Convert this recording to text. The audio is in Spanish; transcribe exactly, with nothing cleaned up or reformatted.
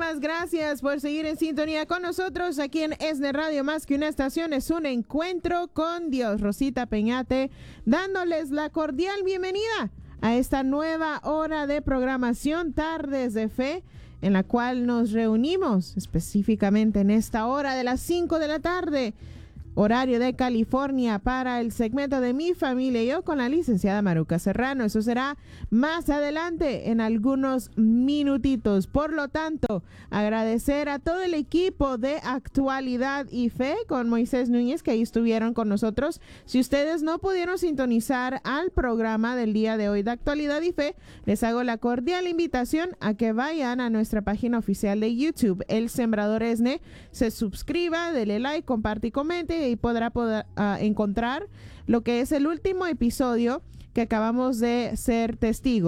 Muchísimas gracias por seguir en sintonía con nosotros aquí en ESNE Radio. Más que una estación, es un encuentro con Dios. Rosita Peñate dándoles la cordial bienvenida a esta nueva hora de programación Tardes de Fe, en la cual nos reunimos específicamente en esta hora de las cinco de la tarde, horario de California, para el segmento de Mi Familia y Yo con la licenciada Maruca Serrano. Eso será más adelante en algunos minutitos. Por lo tanto, agradecer a todo el equipo de Actualidad y Fe con Moisés Núñez, que ahí estuvieron con nosotros. Si ustedes no pudieron sintonizar al programa del día de hoy de Actualidad y Fe, les hago la cordial invitación a que vayan a nuestra página oficial de YouTube, El Sembrador ESNE, se suscriba, dele like, comparte y comente, y podrá poder, uh, encontrar lo que es el último episodio que acabamos de ser testigos.